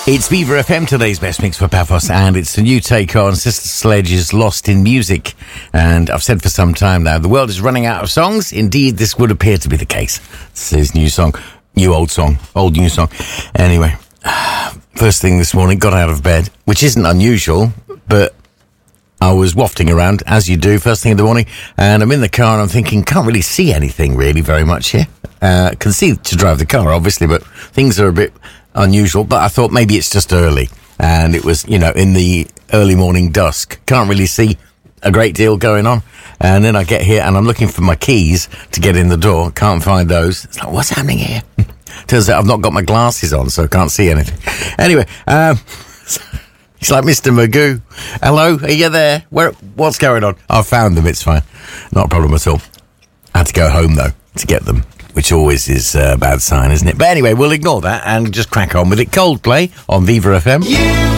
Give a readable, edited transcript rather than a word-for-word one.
It's Viva FM, today's best mix for Paphos, and it's a new take on Sister Sledge's Lost in Music. And I've said for some time now, the world is running out of songs. Indeed, this would appear to be the case. This is new song, new old song, old new song. Anyway, first thing this morning, got out of bed, which isn't unusual, but I was wafting around, as you do, first thing in the morning, and I'm in the car and I'm thinking, can't really see anything really very much here. Can see to drive the car, obviously, but things are a bit unusual. But I thought maybe it's just early, and it was, in the early morning dusk. Can't really see a great deal going on. And then I get here and I'm looking for my keys to get in the door. Can't find those. It's like, what's happening here? Turns out I've not got my glasses on, so I can't see anything. Anyway, it's like Mr. Magoo. Hello, are you there? What's going on? I've found them, it's fine. Not a problem at all. I had to go home, though, to get them, which always is a bad sign, isn't it? But anyway, we'll ignore that and just crack on with it. Coldplay on Viva FM. Yeah.